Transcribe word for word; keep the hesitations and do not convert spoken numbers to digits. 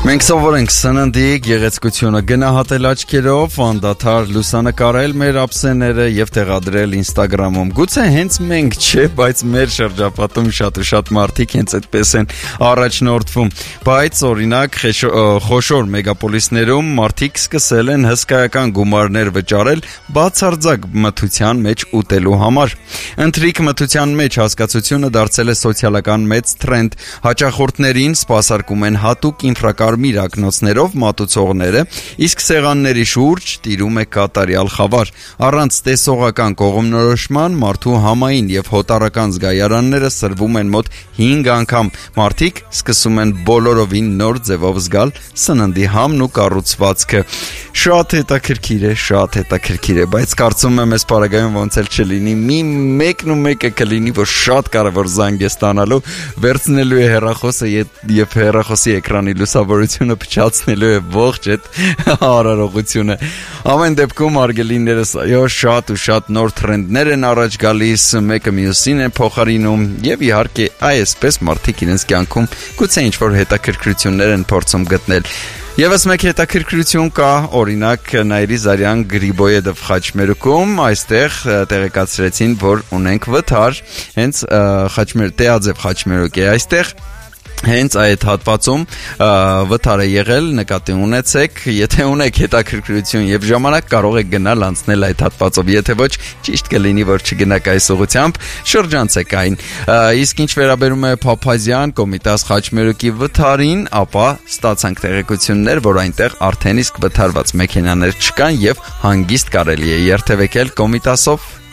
Մենք սովոր ենք սննդի գեղեցկությունը գնահատել աչքերով, անդադար լուսանկարել մեր ափսեները եւ տեղադրել Instagram-ում։ Գուցե հենց մենք չէ, բայց մեր շրջապատում շատ ու շատ մարդիկ հենց այդպես են առաջնորդվում։ Բայց օրինակ խոշոր մեգապոլիսներում մարդիկ սկսել են հսկայական գումարներ վճարել բացարձակ մթության մեջ ուտելու համար։ Ընթրիք մթության մեջ հասկացությունը դարձել է սոցիալական մեծ թրենդ։ Հաճախորդներին սպասարկում են հատուկ ինֆրակարմիր ակնոցներով մատուցողները, իսկ սեղանների շուրջ տիրում է կատարյալ խավար։ Առանց տեսողական կողմնորոշման մարդու համային եւ հոտառական զգայարանները սրվում են մոտ հինգ անգամ։ Մարդիկ սկսում են բոլորովին նոր ձևով զգալ սննդի համն ու կառուցվածքը։ Շատ հետաքրքիր է, շատ հետաքրքիր է, բայց կարծում եմ այս պարագայում ոնց էլ չլինի, մի մեկն ու մեկը կլինի, որ շատ կարևոր զանգ է ստանալու, վերցնելու է հեռախոսը եւ հեռախոսի էկրանի լուսավորությունը փչացնելու է ողջ այդ արարողությունը։ Ամեն դեպքում արգելիներս այո շատ ու շատ նոր թրենդներ են առաջ գալիս, մեկը մյուսին է փոխարինում եւ իհարկե այսպես մարդիկ իրենց կյանքում գուցե ինչ-որ հետաքրքրություններ են փորձում գտնել։ Եվս մեկ հետաքրքրություն կա, օրինակ Նաիրի Զարյան Գրիբոյեդով Խաչմերուկում, այստեղ տեղեկացրեցին, որ ունենք վթար, հենց Խաչմեր Տեաձև Խաչմերուկ է այստեղ։ Հենց այդ հատվածում վթար է եղել, նկատի ունեցեք, եթե ունեք հետաքրքրություն եւ ժամանակ կարող եք գնալ անցնել այդ հատվածով, եթե ոչ ճիշտ կլինի որ չգնաք այս ուղությամբ, շրջանցեք այն։ Իսկ ինչ վերաբերում է Փափազյան Կոմիտաս Խաչմերուկի վթարին, ապա ստացանք տեղեկություններ, որ այնտեղ արդեն իսկ վթարված մեքենաներ չկան եւ հանգիստ կարելի է երթևեկել Կոմիտասով։